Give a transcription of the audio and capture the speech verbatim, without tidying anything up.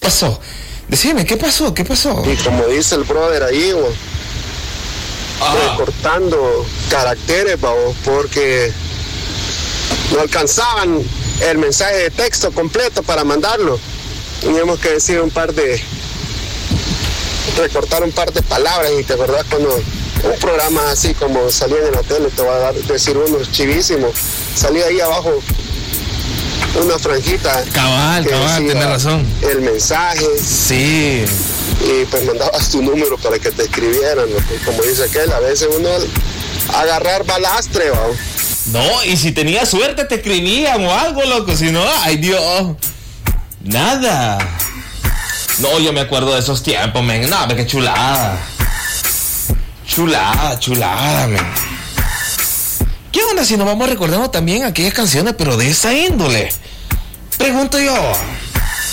pasó? Decime, ¿qué pasó? ¿Qué pasó? Y como dice el brother ahí, bo, Ah. recortando caracteres, bo, porque no alcanzaban el mensaje de texto completo para mandarlo. Teníamos que decir un par de... recortar un par de palabras. Y te acordás cuando un programa así como salían en la tele, te voy a dar, decir unos chivísimos, salía ahí abajo una franjita. Cabal, que cabal, decía tenés razón. el mensaje. Sí. Y pues mandabas tu número para que te escribieran, ¿no? Como dice aquel, a veces uno agarrar balastre, ¿va? No, y si tenía suerte te escribían o algo, loco. Si no, ay Dios. Nada. No, yo me acuerdo de esos tiempos, men. No, qué chulada. Chulada, chulada, men. ¿Qué onda si nos vamos recordando también aquellas canciones, pero de esa índole? Pregunto yo.